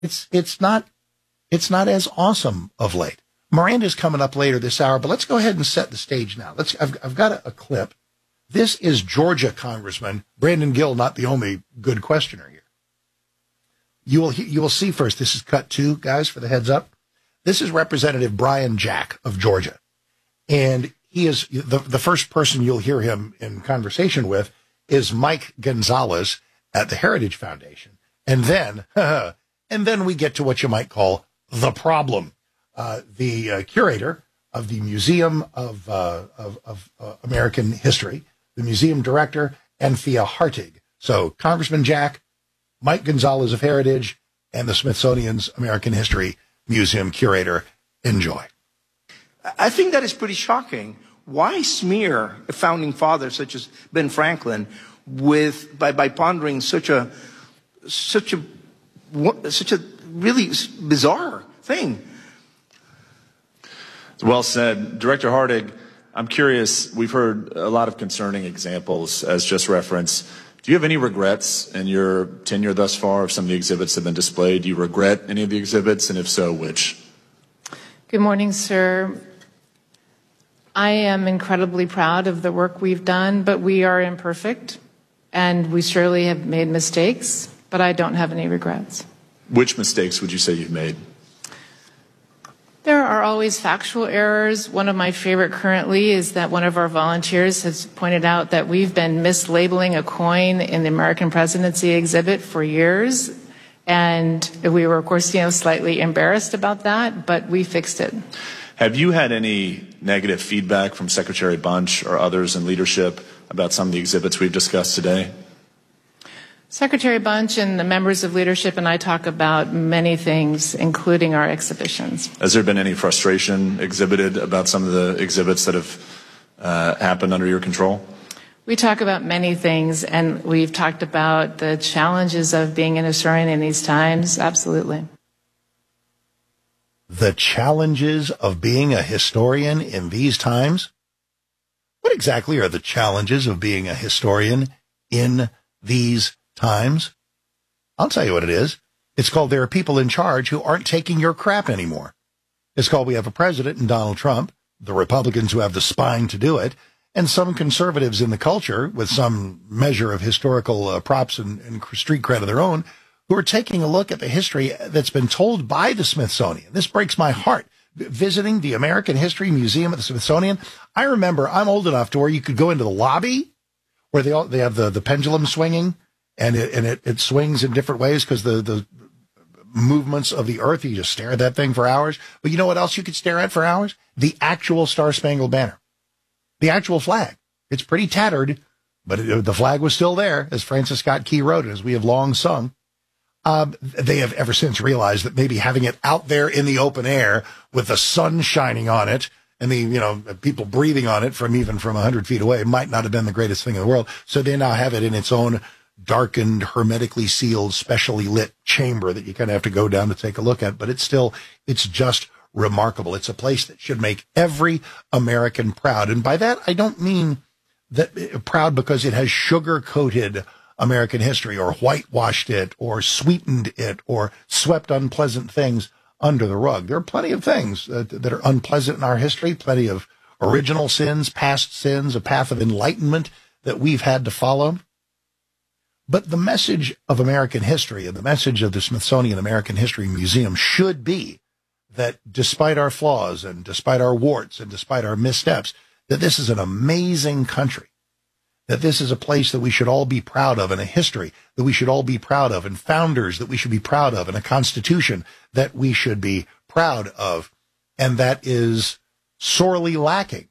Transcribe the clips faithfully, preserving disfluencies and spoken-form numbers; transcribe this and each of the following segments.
it's it's not it's not as awesome of late. Miranda's coming up later this hour, but let's go ahead and set the stage now. Let's. I've, I've got a, a clip. This is Georgia Congressman Brandon Gill, not the only good questioner here. You will you will see first. This is cut two, guys, for the heads up. This is Representative Brian Jack of Georgia, and he is the the first person you'll hear him in conversation with is Mike Gonzalez at the Heritage Foundation, and then and then we get to what you might call the problem. Uh, the uh, curator of the Museum of, uh, of, of uh, American History, the museum director, Anthea Hartig. So Congressman Jack, Mike Gonzalez of Heritage, and the Smithsonian's American History Museum curator. Enjoy. I think that is pretty shocking. Why smear a founding father such as Ben Franklin with by, by pondering such a such a such a really bizarre thing? Well said. Director Hartig, I'm curious, we've heard a lot of concerning examples as just referenced. Do you have any regrets in your tenure thus far of some of the exhibits that have been displayed? Do you regret any of the exhibits, and if so, which? Good morning, sir. I am incredibly proud of the work we've done, but we are imperfect, and we surely have made mistakes, but I don't have any regrets. Which mistakes would you say you've made? There are always factual errors. One of my favorite currently is that one of our volunteers has pointed out that we've been mislabeling a coin in the American presidency exhibit for years. And we were, of course, you know, slightly embarrassed about that, but we fixed it. Have you had any negative feedback from Secretary Bunch or others in leadership about some of the exhibits we've discussed today? Secretary Bunch and the members of leadership and I talk about many things, including our exhibitions. Has there been any frustration exhibited about some of the exhibits that have uh, happened under your control? We talk about many things, and we've talked about the challenges of being an historian in these times. Absolutely. The challenges of being a historian in these times? What exactly are the challenges of being a historian in these times? I'll tell you what it is. It's called there are people in charge who aren't taking your crap anymore. It's called we have a president in Donald Trump, the Republicans who have the spine to do it, and some conservatives in the culture with some measure of historical uh, props and, and street cred of their own who are taking a look at the history that's been told by the Smithsonian. This breaks my heart. Visiting the American History Museum at the Smithsonian, I remember I'm old enough to where you could go into the lobby where they all, they have the, the pendulum swinging, and it, and it, it swings in different ways because the, the movements of the earth, you just stare at that thing for hours. But you know what else you could stare at for hours? The actual Star-Spangled Banner. The actual flag. It's pretty tattered, but it, the flag was still there, as Francis Scott Key wrote it, as we have long sung. Uh, they have ever since realized that maybe having it out there in the open air with the sun shining on it and the, you know, people breathing on it from even from a hundred feet away might not have been the greatest thing in the world. So they now have it in its own darkened, hermetically sealed, specially lit chamber that you kind of have to go down to take a look at. But it's still, it's just remarkable. It's a place that should make every American proud. And by that, I don't mean that uh, proud because it has sugar-coated American history or whitewashed it or sweetened it or swept unpleasant things under the rug. There are plenty of things that, that are unpleasant in our history, plenty of original sins, past sins, a path of enlightenment that we've had to follow. But the message of American history and the message of the Smithsonian American History Museum should be that despite our flaws and despite our warts and despite our missteps, that this is an amazing country, that this is a place that we should all be proud of, and a history that we should all be proud of, and founders that we should be proud of, and a constitution that we should be proud of. And that is sorely lacking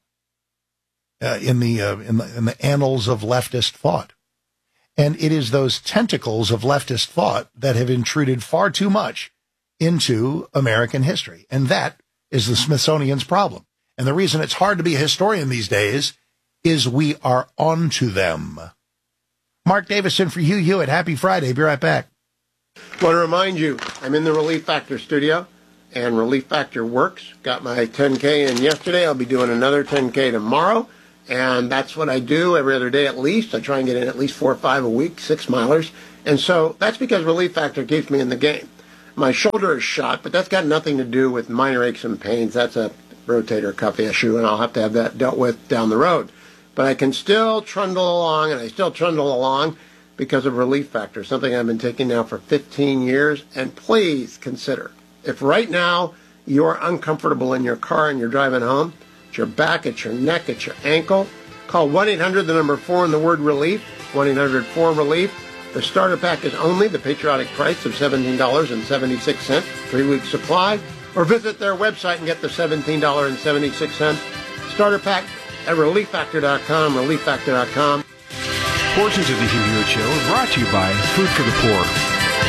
uh, in the, uh, in the in the annals of leftist thought. And it is those tentacles of leftist thought that have intruded far too much into American history. And that is the Smithsonian's problem. And the reason it's hard to be a historian these days is we are onto them. Mark Davison for Hugh Hewitt. Happy Friday. Be right back. I want to remind you, I'm in the Relief Factor studio, and Relief Factor works. Got my ten K in yesterday. I'll be doing another ten K tomorrow, and that's what I do every other day at least. I try and get in at least four or five a week, six milers. And so that's because Relief Factor keeps me in the game. My shoulder is shot, but that's got nothing to do with minor aches and pains. That's a rotator cuff issue, and I'll have to have that dealt with down the road. But I can still trundle along, and I still trundle along because of Relief Factor, something I've been taking now for fifteen years. And please consider, if right now you're uncomfortable in your car and you're driving home, it's your back, it's your neck, it's your ankle, call one eight hundred, the number four, and the word relief, one eight hundred four relief. The starter pack is only the patriotic price of seventeen dollars and seventy-six cents, three-week supply, or visit their website and get the seventeen dollars and seventy-six cents starter pack at relief factor dot com, relief factor dot com. Portions of the Hugh Hewitt Show are brought to you by Food for the Poor.